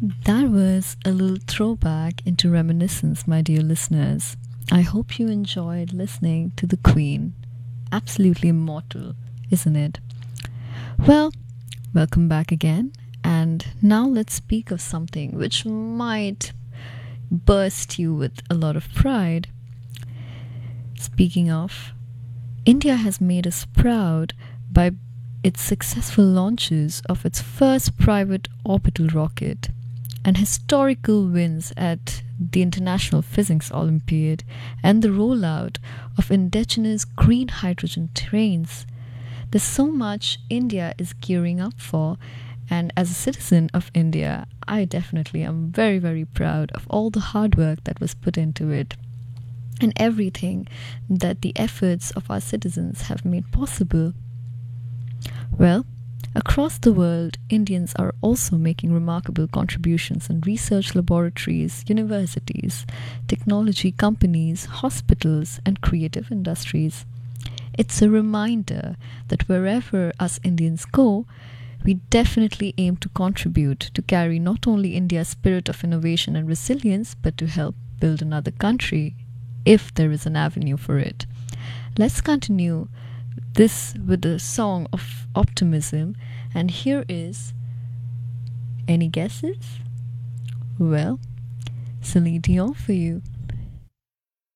That was a little throwback into reminiscence, my dear listeners. I hope you enjoyed listening to the Queen. Absolutely immortal, isn't it? Well, welcome back again. And now let's speak of something which might burst you with a lot of pride. Speaking of, India has made us proud by its successful launches of its first private orbital rocket and historical wins at the International Physics Olympiad and the rollout of indigenous green hydrogen trains. There's so much India is gearing up for, and as a citizen of India, I definitely am very, very proud of all the hard work that was put into it and everything that the efforts of our citizens have made possible. Well, across the world, Indians are also making remarkable contributions in research laboratories, universities, technology companies, hospitals, and creative industries. It's a reminder that wherever us Indians go, we definitely aim to contribute to carry not only India's spirit of innovation and resilience, but to help build another country if there is an avenue for it. Let's continue this with a song of optimism, and here is any guesses? Well, Celine Dion for you.